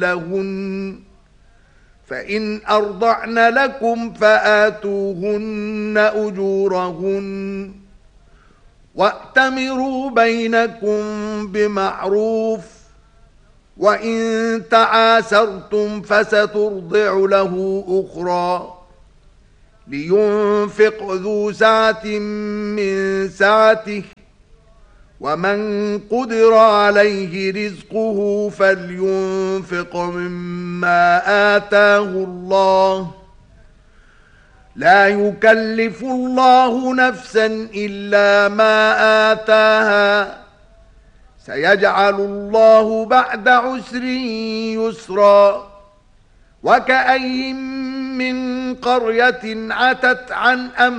لهن فإن أرضعن لكم فآتوهن أجورهن وأتمروا بينكم بمعروف وإن تعاسرتم فسترضع له أخرى لينفق ذو سعة من سعته ومن قدر عليه رزقه فلينفق مما آتاه الله لا يكلف الله نفسا إلا ما آتاها سيجعل الله بعد عسر يسرا وكأين من قرية عتت عن أمر